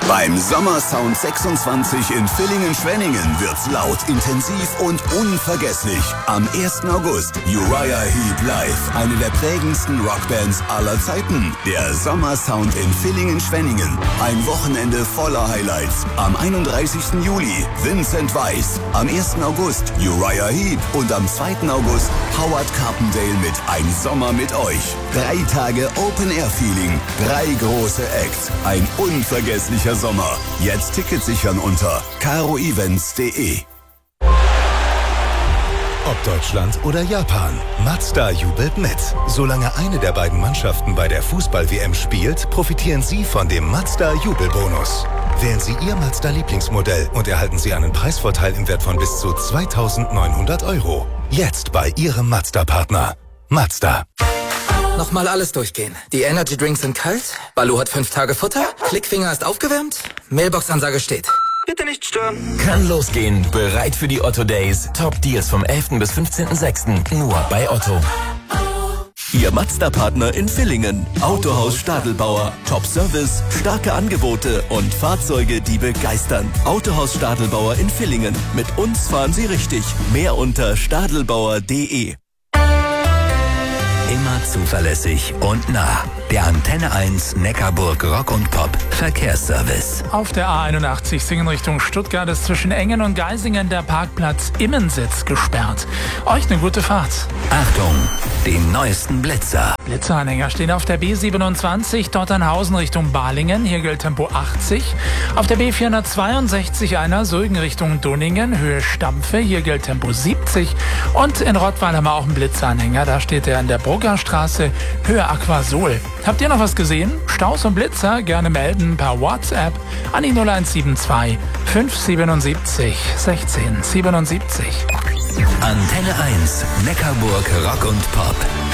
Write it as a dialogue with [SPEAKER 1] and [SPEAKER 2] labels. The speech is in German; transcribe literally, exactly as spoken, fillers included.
[SPEAKER 1] Beim Sommersound sechsundzwanzig in Villingen-Schwenningen wird's laut, intensiv und unvergesslich. Am ersten August Uriah Heep live, eine der prägendsten Rockbands aller Zeiten. Der Sommersound in Villingen-Schwenningen. Ein Wochenende voller Highlights. Am einunddreißigsten Juli Vincent Weiss. Am ersten August Uriah Heep und am zweiten August Howard Carpendale mit Ein Sommer mit euch. Drei Tage Open-Air-Feeling. Drei große Acts. Ein unvergesslicher Sommer. Jetzt Tickets sichern unter caro events punkt de.
[SPEAKER 2] Ob Deutschland oder Japan, Mazda jubelt mit. Solange eine der beiden Mannschaften bei der Fußball-W M spielt, profitieren Sie von dem Mazda-Jubelbonus. Wählen Sie Ihr Mazda-Lieblingsmodell und erhalten Sie einen Preisvorteil im Wert von bis zu zweitausendneunhundert Euro. Jetzt bei Ihrem Mazda-Partner. Mazda.
[SPEAKER 3] Nochmal alles durchgehen. Die Energy Drinks sind kalt, Baloo hat fünf Tage Futter, Klickfinger ist aufgewärmt, Mailbox-Ansage steht. Bitte nicht stören.
[SPEAKER 4] Kann losgehen. Bereit für die Otto Days. Top Deals vom elften bis fünfzehnten sechsten Nur bei Otto.
[SPEAKER 5] Ihr Mazda-Partner in Villingen. Autohaus Stadelbauer. Top-Service, starke Angebote und Fahrzeuge, die begeistern. Autohaus Stadelbauer in Villingen. Mit uns fahren Sie richtig. Mehr unter stadelbauer punkt de.
[SPEAKER 6] Immer zuverlässig und nah. Der Antenne eins Neckarburg Rock und Pop Verkehrsservice.
[SPEAKER 7] Auf der A einundachtzig Singen Richtung Stuttgart ist zwischen Engen und Geisingen der Parkplatz Immensitz gesperrt. Euch eine gute Fahrt.
[SPEAKER 6] Achtung, die neuesten Blitzer.
[SPEAKER 7] Blitzeranhänger stehen auf der B siebenundzwanzig Dotternhausen Richtung Balingen. Hier gilt Tempo achtzig. Auf der B vierhundertzweiundsechzig einer Sulgen Richtung Dunningen. Höhe Stampfe. Hier gilt Tempo siebzig. Und in Rottweil haben wir auch einen Blitzeranhänger. Da steht er in der Bruggerstraße. Höhe Aquasol. Habt ihr noch was gesehen? Staus und Blitzer gerne melden per WhatsApp an die null eins sieben zwei fünf siebenundsiebzig sechzehn siebenundsiebzig.
[SPEAKER 6] Antenne eins Neckarburg Rock und Pop.